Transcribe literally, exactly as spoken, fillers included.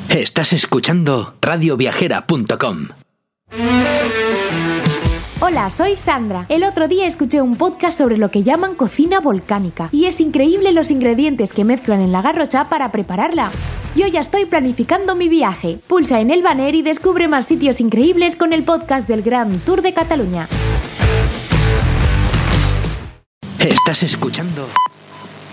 Estás escuchando radio viajera punto com. Hola, soy Sandra. El otro día escuché un podcast sobre lo que llaman cocina volcánica y es increíble los ingredientes que mezclan en la garrocha para prepararla. Yo ya estoy planificando mi viaje. Pulsa en el banner y descubre más sitios increíbles con el podcast del Grand Tour de Cataluña. Estás escuchando